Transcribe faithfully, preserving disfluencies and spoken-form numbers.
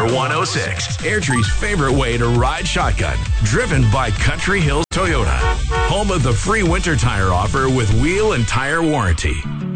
one oh six, Airtree's favorite way to ride shotgun. Driven by Country Hills Toyota. Home of the free winter tire offer with wheel and tire warranty.